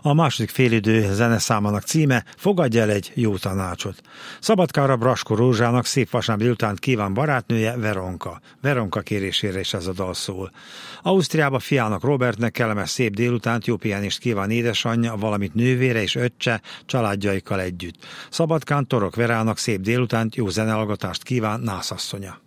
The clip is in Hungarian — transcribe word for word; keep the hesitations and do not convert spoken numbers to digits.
A második félidő zeneszámának címe Fogadj el egy jó tanácsot. Szabadkára Braskó Rózsának szép vasárnap délután kíván barátnője Veronka. Veronka kérésére is ez a dal szól. Ausztriába fiának Robertnek kellemes szép délutánt, jó pihenést kíván édesanyja, valamint nővére és öccse családjaikkal együtt. Szabadkán Torok Verának szép délutánt, jó zenehallgatást kíván nászasszonya.